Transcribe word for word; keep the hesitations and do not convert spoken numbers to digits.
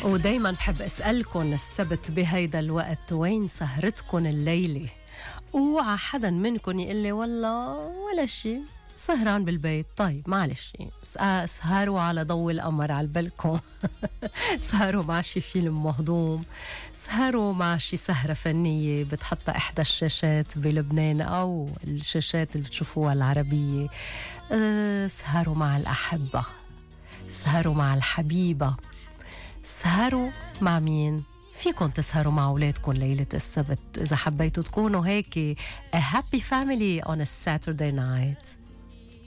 ودايما بحب أسألكن السبت بهيدا الوقت وين سهرتكن الليلة؟ اوعى حدا منكن يقول لي والله ولا شي سهران بالبيت. طيب معلش سهروا على ضوء القمر على البلكون سهروا مع شي فيلم مهضوم، سهروا مع شي سهرة فنية بتحطها إحدى الشاشات بلبنان أو الشاشات اللي بتشوفوها العربية. أه سهروا مع الأحبة، سهروا مع الحبيبة، سهروا مع مين؟ فيكن تسهروا مع أولادكم ليلة السبت إذا حبيتوا تكونوا هيك a happy family on a Saturday night.